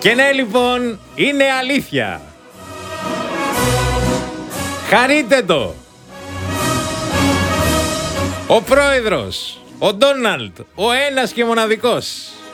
Και ναι, λοιπόν, είναι αλήθεια. Χαρείτε το. Ο πρόεδρος, ο Ντόναλντ, ο ένας και μοναδικός,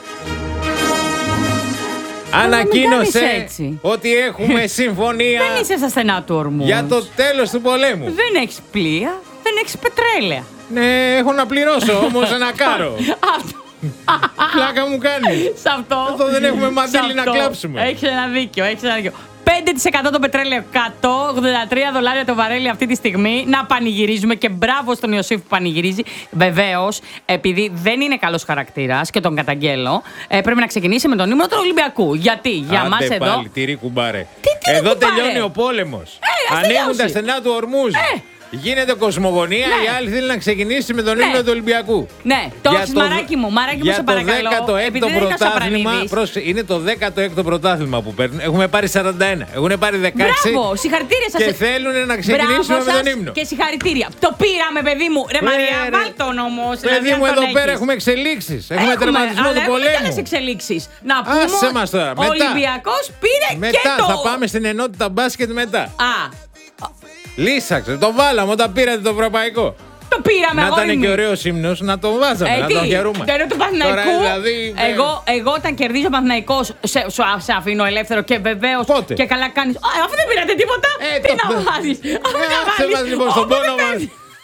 ανακοίνωσε ότι έχουμε συμφωνία. Δεν είσαι στα στενά του ορμού. Για το τέλος του πολέμου. Δεν έχεις πλοία, δεν έχεις πετρέλαια. Ναι, έχω να πληρώσω όμως ένα κάρο. Πλάκα μου κάνει. Σε αυτό. Εδώ δεν έχουμε μαντήλι να κλάψουμε. Έχεις ένα δίκιο, έχεις ένα δίκιο. 5% το πετρέλαιο, 183 δολάρια το βαρέλι αυτή τη στιγμή. Να πανηγυρίζουμε και μπράβο στον Ιωσήφ που πανηγυρίζει. Βεβαίως, επειδή δεν είναι καλός χαρακτήρας και τον καταγγέλλω, πρέπει να ξεκινήσει με τον ύμνο του Ολυμπιακού. Γιατί για μας εδώ. Πάλι, τυρί κουμπάρε. Τι εδώ κουμπάρε? τελειώνει ο πόλεμος. Ανοίγουν τα στενά του ορμούς. Γίνεται κοσμογονία, ναι. Η άλλη θέλει να ξεκινήσει με τον ύμνο του Ολυμπιακού. Ναι, το έχεις μαράκι μου, σε παρακαλώ. Για το 16ο πρωτάθλημα, είναι το 16ο πρωτάθλημα που παίρνουν. Έχουμε πάρει 41, έχουν πάρει 16. Μπράβο, συγχαρητήρια σας. Και θέλουν να ξεκινήσουμε με τον ύμνο. Και συγχαρητήρια. Το πήραμε, παιδί μου. Ρε Μαρία, βάλ' τον όμως. Παιδί μου, εδώ πέρα έχουμε εξελίξεις. Έχουμε τερματισμό του πολέμου. Έχουμε εξελίξεις. Να πούμε, ο Ολυμπιακός πήρε και το... Μετά θα πάμε στην ενότητα μπάσκετ μετά. Λύσαξε, το βάλαμε όταν πήρατε το ευρωπαϊκό. Το πήραμε, να ήταν και ωραίος ύμνος, να το βάζαμε, να τον χαιρούμε. Δεν είναι του Παναθηναϊκού. Δηλαδή, εγώ όταν κερδίζω ο Παναθηναϊκός, σε αφήνω ελεύθερο και βεβαίως. Πότε? Και καλά κάνεις. Αφού δεν πήρατε τίποτα, τι να βάζεις. Άσε μας λοιπόν στον πόνο μας.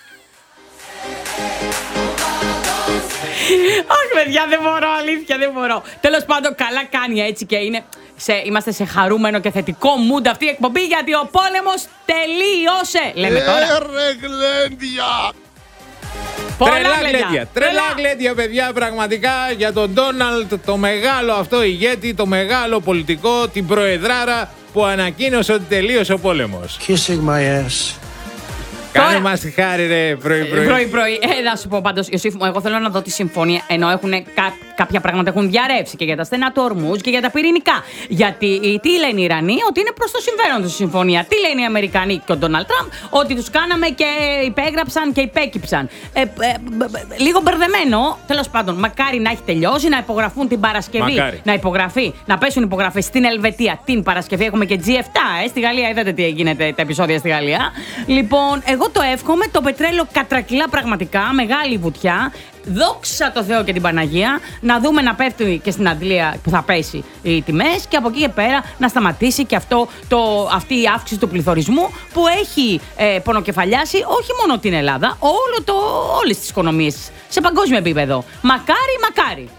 Όχι, παιδιά, δεν μπορώ, αλήθεια, δεν μπορώ. Τέλος πάντων, καλά κάνει έτσι και είναι. Είμαστε σε χαρούμενο και θετικό mood αυτή η εκπομπή γιατί ο πόλεμος τελείωσε. Λέμε τώρα. Τρελά γλέντια, παιδιά, πραγματικά για τον Ντόναλντ, το μεγάλο αυτό ηγέτη, το μεγάλο πολιτικό, την προεδράρα που ανακοίνωσε ότι τελείωσε ο πόλεμος. Kissing my ass. Κάνε μας τη χάρη, ρε, πρωί-πρωί. Να σου πω πάντως, Ιωσήφ μου, εγώ θέλω να δω τη συμφωνία. Ενώ κάποια πράγματα έχουν διαρρεύσει και για τα στενά του ορμούς και για τα πυρηνικά. Γιατί τι λένε οι Ιρανοί, ότι είναι προς το συμφέρον τους η συμφωνία. Τι λένε οι Αμερικανοί και ο Ντόναλντ Τραμπ, ότι τους κάναμε και υπέγραψαν και υπέκυψαν. Λίγο μπερδεμένο, τέλος πάντων, μακάρι να έχει τελειώσει, να υπογραφούν την Παρασκευή. Μακάρι. Να υπογραφεί, να πέσουν υπογραφές στην Ελβετία την Παρασκευή. Έχουμε και G7, στη Γαλλία. Είδατε τι γίνεται τα επεισόδια στη Γαλλία. Λοιπόν, εγώ το εύχομαι, το πετρέλαιο κατρακυλά πραγματικά, μεγάλη βουτιά. Δόξα τω Θεώ και την Παναγία, να δούμε να πέφτει και στην Αντλία που θα πέσει οι τιμές και από εκεί και πέρα να σταματήσει και αυτή η αύξηση του πληθωρισμού που έχει πονοκεφαλιάσει όχι μόνο την Ελλάδα, όλες τις οικονομίες σε παγκόσμιο επίπεδο. Μακάρι.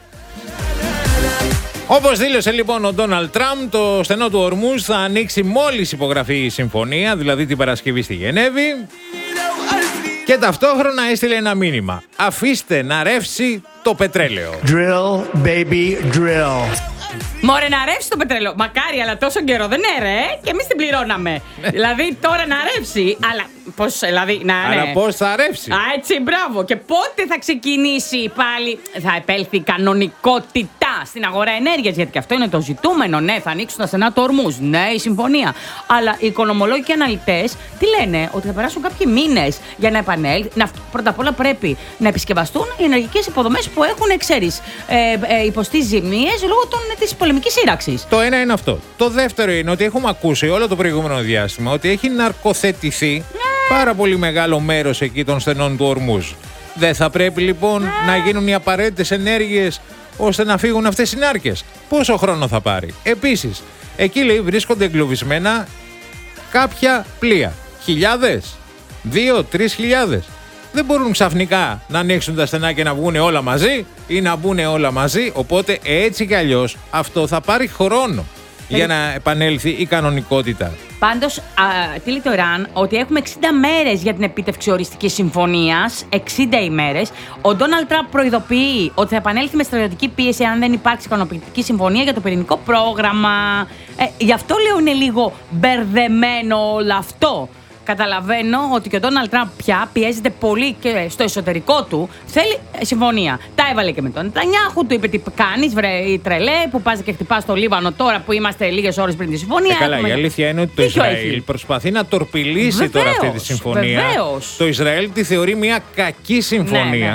Όπως δήλωσε λοιπόν ο Ντόναλντ Τραμπ, το στενό του ορμούς θα ανοίξει μόλις υπογραφεί η συμφωνία, δηλαδή την Παρασκευή στη Γενέβη. Και ταυτόχρονα έστειλε ένα μήνυμα. Αφήστε να ρεύσει το πετρέλαιο. Drill, baby, drill. Μωρέ, να ρεύσει το πετρέλαιο. Μακάρι, αλλά τόσο καιρό δεν έρε, και εμείς την πληρώναμε. Δηλαδή τώρα να ρεύσει. Αλλά πώς, δηλαδή, πώς θα ρεύσει. Έτσι, μπράβο. Και πότε θα ξεκινήσει πάλι, θα επέλθει η κανονικότητα στην αγορά ενέργειας. Γιατί και αυτό είναι το ζητούμενο. Ναι, θα ανοίξουν τα στενά του ορμούς. Ναι, η συμφωνία. Αλλά οι οικονομολόγοι και αναλυτές τι λένε, ότι θα περάσουν κάποιοι μήνες για να επανέλθει. Πρώτα απ' όλα πρέπει να επισκευαστούν οι ενεργειακές υποδομές που έχουν, ξέρεις, υποστεί ζημίες λόγω της πολεμικής σύραξης. Το ένα είναι αυτό. Το δεύτερο είναι ότι έχουμε ακούσει όλο το προηγούμενο διάστημα ότι έχει ναρκοθετηθεί πάρα πολύ μεγάλο μέρος εκεί των στενών του ορμούς. Δεν θα πρέπει λοιπόν να γίνουν οι απαραίτητες ενέργειες ώστε να φύγουν αυτές οι νάρκες. Πόσο χρόνο θα πάρει. Επίσης, εκεί λέει βρίσκονται εγκλωβισμένα κάποια πλοία. Χιλιάδες, 2-3 χιλιάδες. Δεν μπορούν ξαφνικά να ανοίξουν τα στενά και να βγουν όλα μαζί ή να μπουν όλα μαζί. Οπότε έτσι κι αλλιώς αυτό θα πάρει χρόνο για να επανέλθει η κανονικότητα. Πάντως, τι λέει το Ιράν, ότι έχουμε 60 μέρες για την επίτευξη οριστικής συμφωνίας. 60 ημέρες. Ο Ντόναλντ Τραμπ προειδοποιεί ότι θα επανέλθει με στρατιωτική πίεση αν δεν υπάρξει ικανοποιητική συμφωνία για το πυρηνικό πρόγραμμα. Γι' αυτό λέω είναι λίγο μπερδεμένο όλο αυτό. Καταλαβαίνω ότι και ο Ντόναλντ Τραμπ πια πιέζεται πολύ και στο εσωτερικό του. Θέλει συμφωνία. Τα έβαλε και με τον Νετανιάχου, του είπε τι κάνεις, βρε η τρελέ, που πας και χτυπάς στο Λίβανο τώρα που είμαστε λίγες ώρες πριν τη συμφωνία. Καλά, η αλήθεια είναι ότι το Ισραήλ προσπαθεί να τορπιλήσει τώρα αυτή τη συμφωνία. Βεβαίως. Το Ισραήλ τη θεωρεί μια κακή συμφωνία. Ναι.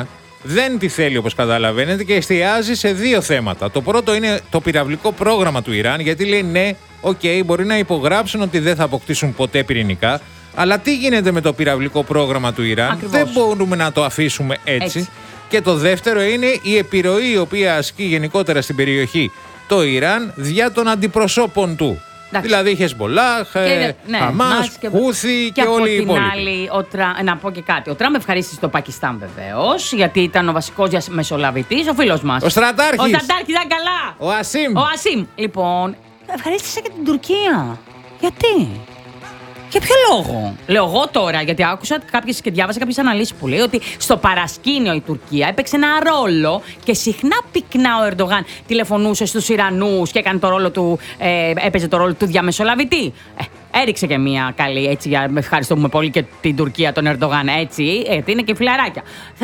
δεν τη θέλει όπως καταλαβαίνετε και εστιάζει σε δύο θέματα. Το πρώτο είναι το πυραυλικό πρόγραμμα του Ιράν, γιατί λέει ναι, μπορεί να υπογράψουν ότι δεν θα αποκτήσουν ποτέ πυρηνικά, αλλά τι γίνεται με το πυραυλικό πρόγραμμα του Ιράν? Ακριβώς. Δεν μπορούμε να το αφήσουμε έτσι. Και το δεύτερο είναι η επιρροή η οποία ασκεί γενικότερα στην περιοχή το Ιράν δια των αντιπροσώπων του. Εντάξει. Δηλαδή Χεσμπολάχ, Χαμάς, Χούθι και όλοι οι υπόλοιποι. Από την άλλη, να πω και κάτι. Ο Τραμπ ευχαρίστησε το Πακιστάν βεβαίως, γιατί ήταν ο βασικός διαμεσολαβητής, ο φίλος μας. Ο Στρατάρχης. Ο Στρατάρχης ήταν καλά. Ο Ασίμ. Ο Ασίμ. Λοιπόν, ευχαρίστησε και την Τουρκία. Γιατί? Για ποιο λόγο? Λέω εγώ τώρα, γιατί άκουσα και διάβασα κάποιες αναλύσεις που λέει ότι στο παρασκήνιο η Τουρκία έπαιξε ένα ρόλο και συχνά πυκνά ο Ερντογάν τηλεφωνούσε στους Ιρανούς και έκανε έπαιζε το ρόλο του διαμεσολαβητή. Έριξε και μία καλή, έτσι, ευχαριστούμε πολύ και την Τουρκία, τον Ερντογάν, έτσι, γιατί είναι και φιλαράκια.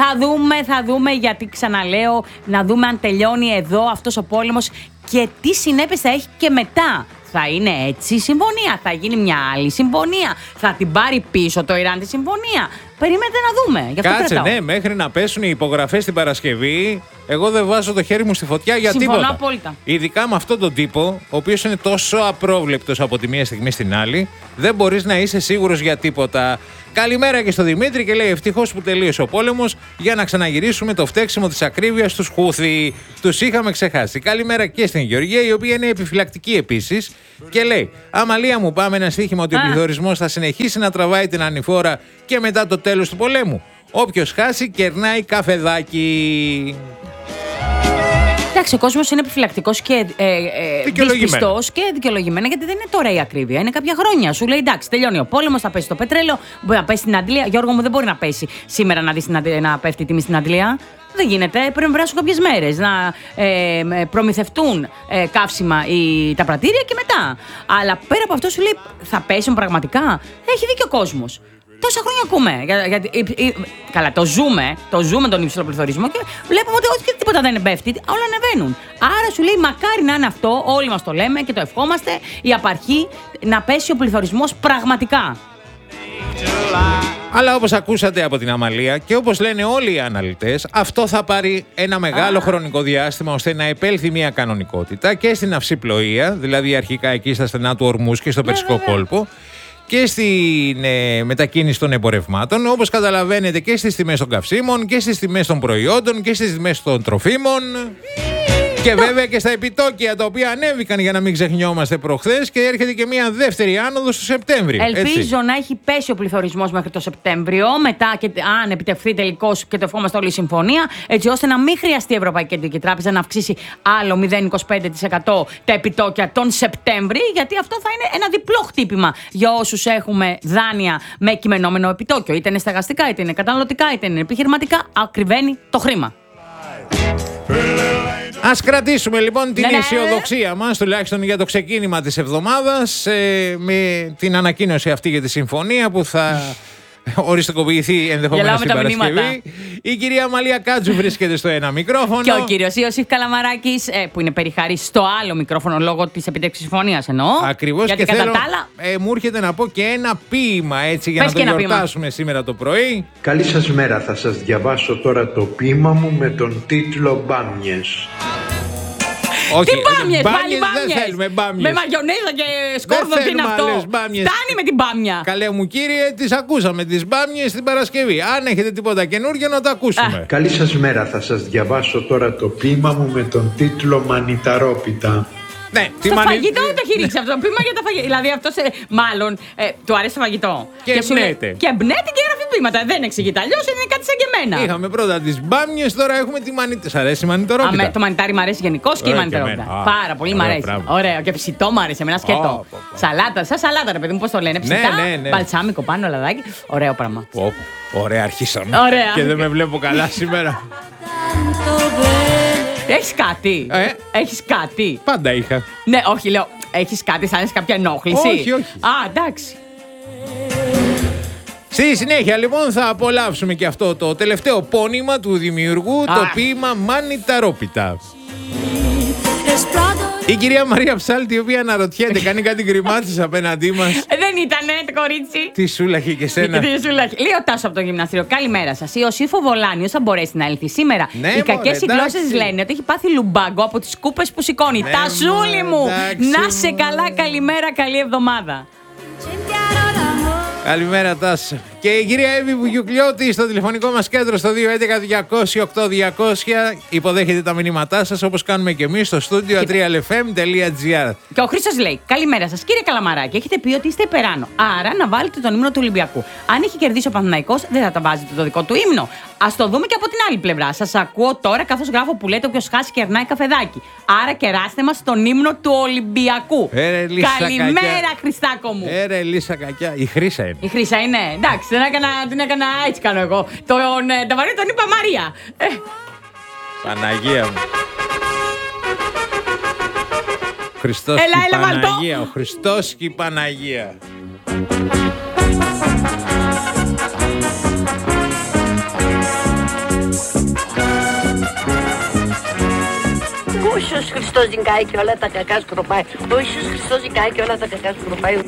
Θα δούμε, γιατί ξαναλέω, να δούμε αν τελειώνει εδώ αυτός ο πόλεμος και τι συνέπειες θα έχει και μετά. Θα είναι έτσι η συμφωνία, θα γίνει μια άλλη συμφωνία, θα την πάρει πίσω το Ιράν τη συμφωνία. Περιμένετε να δούμε. Γι' αυτό κάτσε, κρατάω. ναι, μέχρι να πέσουν οι υπογραφές την Παρασκευή, εγώ δεν βάζω το χέρι μου στη φωτιά για Συμφωνώ τίποτα. απόλυτα. Ειδικά με αυτόν τον τύπο, ο οποίος είναι τόσο απρόβλεπτος από τη μία στιγμή στην άλλη, δεν μπορείς να είσαι σίγουρος για τίποτα. Καλημέρα και στο Δημήτρη και λέει: ευτυχώς που τελείωσε ο πόλεμος για να ξαναγυρίσουμε το φταίξιμο της ακρίβειας στους Χούθι. Τους είχαμε ξεχάσει. Καλημέρα και στην Γεωργία, η οποία είναι επιφυλακτική επίσης και λέει: Αμαλία μου, πάμε ένα στοίχημα ότι ο πληθωρισμός θα συνεχίσει να τραβάει την ανηφόρα και μετά το τέλος του πολέμου. Όποιος χάσει, κερνάει καφεδάκι. Εντάξει, ο κόσμος είναι επιφυλακτικός και δυσπιστός και δικαιολογημένα, γιατί δεν είναι τώρα η ακρίβεια. Είναι κάποια χρόνια. Σου λέει: εντάξει, τελειώνει ο πόλεμος, θα πέσει το πετρέλαιο, μπορεί να πέσει στην Αντλία. Γιώργο μου, δεν μπορεί να πέσει σήμερα να δεις να πέφτει η τιμή στην Αντλία. Δεν γίνεται. Πρέπει να περάσουν κάποιες μέρες να προμηθευτούν καύσιμα τα πρατήρια και μετά. Αλλά πέρα από αυτό σου λέει: θα πέσουν πραγματικά. Έχει δίκιο ο κόσμος. Τόσα χρόνια ακούμε. Καλά, το ζούμε τον υψηλό πληθωρισμό και βλέπουμε ότι τίποτα δεν πέφτει, όλα ανεβαίνουν. Άρα σου λέει: μακάρι να είναι αυτό, όλοι μας το λέμε και το ευχόμαστε, η απαρχή να πέσει ο πληθωρισμός πραγματικά. Αλλά όπως ακούσατε από την Αμαλία και όπως λένε όλοι οι αναλυτές, αυτό θα πάρει ένα μεγάλο χρονικό διάστημα ώστε να επέλθει μια κανονικότητα και στην αυσιπλοεία, δηλαδή αρχικά εκεί στα στενά του Ορμούς και στο Περσικό κόλπο, και στην μετακίνηση των εμπορευμάτων, όπως καταλαβαίνετε, και στις τιμές των καυσίμων και στις τιμές των προϊόντων και στις τιμές των τροφίμων. Και βέβαια και στα επιτόκια, τα οποία ανέβηκαν, για να μην ξεχνιόμαστε, προχθές, και έρχεται και μια δεύτερη άνοδος στο Σεπτέμβριο. Ελπίζω να έχει πέσει ο πληθωρισμός μέχρι το Σεπτέμβριο, μετά και αν επιτευχθεί τελικώς και το ευχόμαστε όλη η συμφωνία, έτσι ώστε να μην χρειαστεί η Ευρωπαϊκή Κεντρική Τράπεζα να αυξήσει άλλο 0,25% τα επιτόκια τον Σεπτέμβρη, γιατί αυτό θα είναι ένα διπλό χτύπημα για όσους έχουμε δάνεια με κειμενόμενο επιτόκιο. Είτε είναι στεγαστικά, είτε είναι καταναλωτικά, είτε είναι επιχειρηματικά, ακριβένει το χρήμα. Ας κρατήσουμε λοιπόν την αισιοδοξία μας, τουλάχιστον για το ξεκίνημα της εβδομάδας, με την ανακοίνωση αυτή για τη συμφωνία που θα οριστικοποιηθεί ενδεχομένως την Παρασκευή. Η κυρία Αμαλία Κάτζου βρίσκεται στο ένα μικρόφωνο. Και ο κύριος Ιωσήφ Καλαμαράκης, που είναι περιχαρής στο άλλο μικρόφωνο λόγω της επιτεύξης συμφωνίας, εννοώ. Ακριβώς, γιατί και κατά θέλω, τα άλλα... μου έρχεται να πω και ένα ποίημα, έτσι, για Πες να το και γιορτάσουμε σήμερα το πρωί. Καλή σας μέρα, θα σας διαβάσω τώρα το ποίημα μου με τον τίτλο «Μπάμιες». Όχι, τι μπάμιες, πάλι δεν μπάμιες. θέλουμε μπάμιες. Με μαγιονέζα και σκόρδο, τι είναι αυτό. Φτάνει με την μπάμια. Καλέ μου κύριε, τις ακούσαμε τις μπάμιες την Παρασκευή. Αν έχετε τίποτα καινούργιο να το ακούσουμε. Καλή σας μέρα, θα σας διαβάσω τώρα το ποίημα μου με τον τίτλο «Μανιταρόπιτα». Ναι, στο φαγητό δεν το έχει ρίξει αυτό το ποίημα για τα φαγητά. Δηλαδή αυτό μάλλον του αρέσει το φαγητό. Και εμπνέεται. Και εμπνέεται και γράφει ποίηματα. Δεν εξηγείται. Αλλιώς είναι κάτι σαν και εμένα. Είχαμε πρώτα τις μπάμιες, τώρα έχουμε τη μανιταρόπιτα. Σ' αρέσει η μανιταρόπιτα? Το μανιτάρι μου αρέσει γενικώς και η μανιταρόπιτα. Πάρα πολύ μ' αρέσει. Ωραίο. Και ψητό μου αρέσει. Εμένα σκέτο. Σαλάτα, σαν σαλάτα, ρε παιδί μου, πώς το λένε. Ψητά, μπαλσάμικο πάνω, λαδάκι. Ωραίο πράγμα. Ωραία, αρχίσαμε. Και δεν με βλέπω καλά σήμερα. Έχεις κάτι. Έχεις κάτι. Πάντα είχα. Ναι, όχι, λέω. Έχεις κάτι, θα είναι κάποια ενόχληση. Όχι. Α, εντάξει. Στη συνέχεια λοιπόν θα απολαύσουμε και αυτό το τελευταίο πόνημα του δημιουργού, το ποίημα Μανιταρόπιτα. Η κυρία Μαρία Ψάλτη, η οποία αναρωτιέται, κάνει κάτι γκριμάτσες απέναντί μας. Δεν ήτανε το κορίτσι. Τι σούλαχε και σένα. Λέει ο Τάσο από το γυμναστήριο. Καλημέρα σας. Η Ιωσήφο Βολάνιος θα μπορέσει να έλθει σήμερα. Ναι, οι κακές γλώσσες λένε ότι έχει πάθει λουμπάγκο από τις κούπες που σηκώνει. Ναι, Τασούλη μου! εντάξει, Να σε καλά, καλημέρα, καλή εβδομάδα. Καλημέρα, Τάσο. Και η κυρία Εύη Βουγιουκλιώτη στο τηλεφωνικό μας κέντρο στο 211-200-8200 υποδέχεται τα μηνύματά σας, όπως κάνουμε και εμείς στο στούντιο atrialfm.gr. Και ο Χρήστος λέει: Καλημέρα σας, κύριε Καλαμαράκη. Έχετε πει ότι είστε υπεράνω. Άρα να βάλετε τον ύμνο του Ολυμπιακού. Αν έχει κερδίσει ο Παναθηναϊκός, δεν θα τα βάζετε το δικό του ύμνο. Ας το δούμε και από την άλλη πλευρά. Σας ακούω τώρα καθώς γράφω που λέτε: Όποιος χάσει κερνάει καφεδάκι. Άρα κεράστε μας τον ύμνο του Ολυμπιακού. Καλημέρα, Χριστάκο μου. Λίσσα κακιά. Η Χρύσα είναι. Η Χρύσα είναι. Εντάξει, την έκανα έτσι κάνω εγώ. Τα βαρύ τον είπα Μαρία. Παναγία μου. Χριστός και η Παναγία. Ο Χριστός και η Παναγία. Ο Ιησούς Χριστός ζυγάει και όλα τα κακά σκροπάει. Ο Ιησούς Χριστός ζυγάει και όλα τα κακά σκροπάει.